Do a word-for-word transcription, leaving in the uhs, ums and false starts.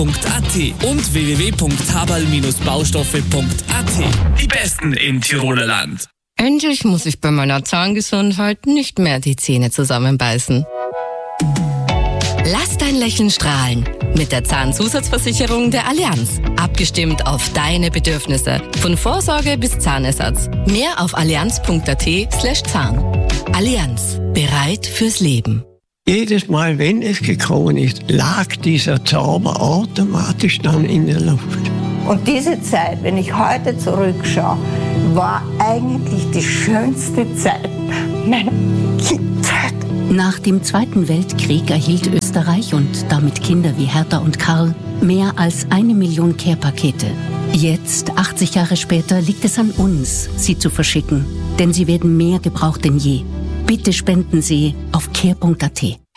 punkt a t und w w w punkt haberl baustoffe punkt a t. Die besten im Tiroler Land. Endlich muss ich bei meiner Zahngesundheit nicht mehr die Zähne zusammenbeißen. Lass dein Lächeln strahlen mit der Zahnzusatzversicherung der Allianz. Abgestimmt auf deine Bedürfnisse. Von Vorsorge bis Zahnersatz. Mehr auf allianz punkt a t slash zahn. Allianz. Bereit fürs Leben. Jedes Mal, wenn es gekommen ist, lag dieser Zauber automatisch dann in der Luft. Und diese Zeit, wenn ich heute zurückschaue, war eigentlich die schönste Zeit meiner Kindheit. Nach dem Zweiten Weltkrieg erhielt Österreich und damit Kinder wie Hertha und Karl mehr als eine Million Care-Pakete. Jetzt, achtzig Jahre später, liegt es an uns, sie zu verschicken. Denn sie werden mehr gebraucht denn je. Bitte spenden Sie auf care punkt a t.